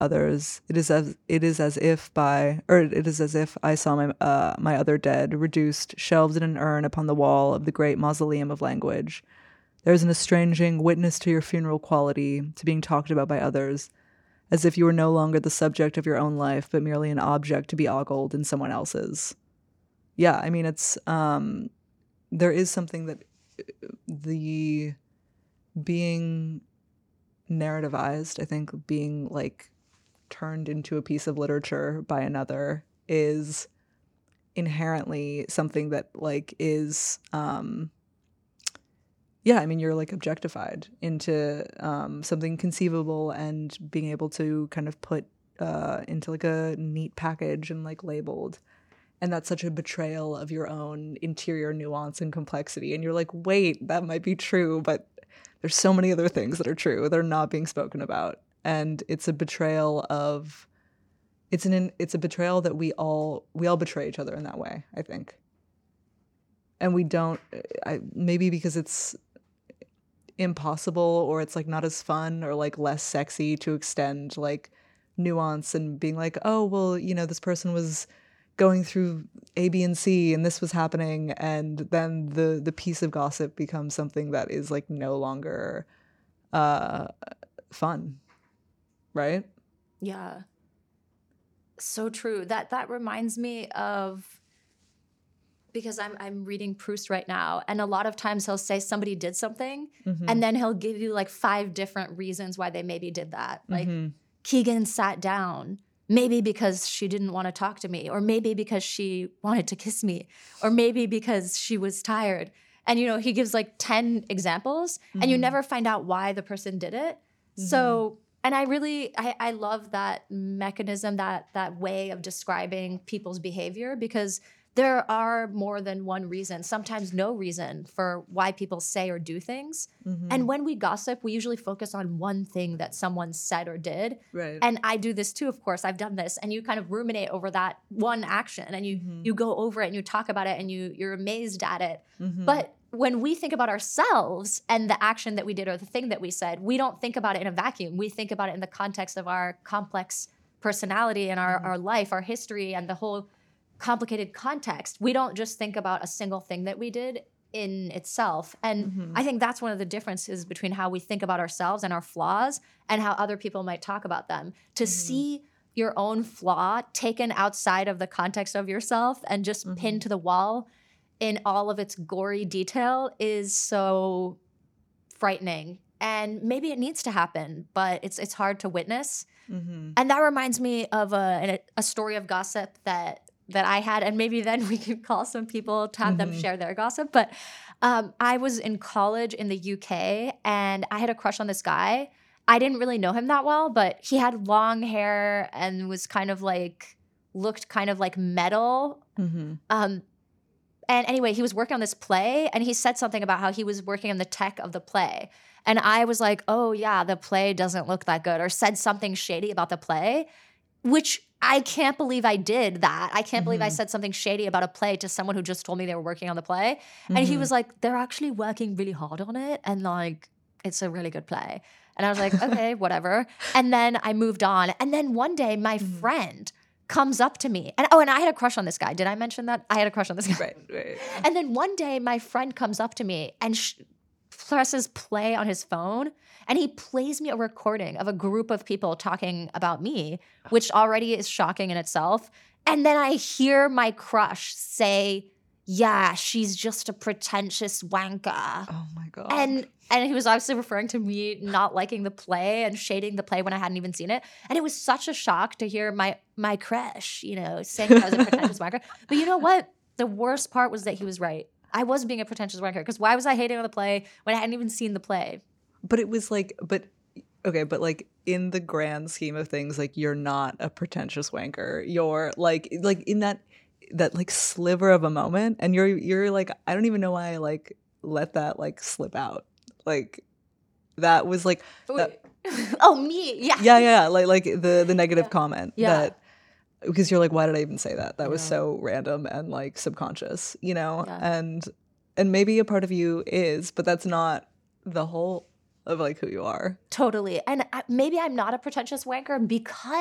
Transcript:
others. It is as if I saw my other dead, reduced, shelved in an urn upon the wall of the great mausoleum of language. There is an estranging witness to your funeral quality, to being talked about by others, as if you were no longer the subject of your own life, but merely an object to be ogled in someone else's. Yeah, I mean, it's there is something that the being narrativized, I think being like turned into a piece of literature by another is inherently something that like is I mean, you're like objectified into something conceivable and being able to kind of put into like a neat package and like labeled. And that's such a betrayal of your own interior nuance and complexity. And you're like, wait, that might be true, but there's so many other things that are true that are not being spoken about. And it's a betrayal of, it's a betrayal that we all betray each other in that way, I think. And we don't, maybe because it's impossible or it's like not as fun or like less sexy to extend like nuance and being like, oh, well, you know, this person was going through A, B, and C, and this was happening, and then the piece of gossip becomes something that is like no longer fun, right? Yeah, so true. That reminds me of, because I'm reading Proust right now, and a lot of times he'll say somebody did something, and then he'll give you like 5 different reasons why they maybe did that. Like Keegan sat down. Maybe because she didn't want to talk to me, or maybe because she wanted to kiss me, or maybe because she was tired. And, you know, he gives like 10 examples and you never find out why the person did it. So, and I love that mechanism, that way of describing people's behavior, because there are more than one reason, sometimes no reason for why people say or do things. And when we gossip, we usually focus on one thing that someone said or did. Right. And I do this too, of course. I've done this. And you kind of ruminate over that one action, and you go over it and you talk about it and you're amazed at it. But when we think about ourselves and the action that we did or the thing that we said, we don't think about it in a vacuum. We think about it in the context of our complex personality and our life, our history, and the whole complicated context. We don't just think about a single thing that we did in itself. And I think that's one of the differences between how we think about ourselves and our flaws and how other people might talk about them. To see your own flaw taken outside of the context of yourself and just pinned to the wall in all of its gory detail is so frightening. And maybe it needs to happen, but it's hard to witness. And that reminds me of a story of gossip that I had, and maybe then we could call some people to have them share their gossip. But I was in college in the UK, and I had a crush on this guy. I didn't really know him that well, but he had long hair and was kind of like, looked kind of like metal. And anyway, he was working on this play, and he said something about how he was working on the tech of the play. And I was like, oh yeah, the play doesn't look that good, or said something shady about the play, which I can't believe I did that. I can't believe I said something shady about a play to someone who just told me they were working on the play. And he was like, they're actually working really hard on it, and like, it's a really good play. And I was like, okay, whatever. And then I moved on. And then one day my friend comes up to me. And I had a crush on this guy. Did I mention that? I had a crush on this guy. Right. And then one day my friend comes up to me and presses play on his phone, and he plays me a recording of a group of people talking about me, which already is shocking in itself. And then I hear my crush say, yeah, she's just a pretentious wanker. Oh my God. And he was obviously referring to me not liking the play and shading the play when I hadn't even seen it. And it was such a shock to hear my crush, you know, saying I was a pretentious wanker. But you know what? The worst part was that he was right. I was being a pretentious wanker, because why was I hating on the play when I hadn't even seen the play? But it was like, but like in the grand scheme of things, like you're not a pretentious wanker. You're like in that like sliver of a moment, and you're like, I don't even know why I like let that like slip out. Like that was like, oh me, yeah, like the negative comment that. Because you're like, why did I even say that? That was so random and like subconscious, you know? And maybe a part of you is, but that's not the whole of like who you are. Totally. And maybe I'm not a pretentious wanker because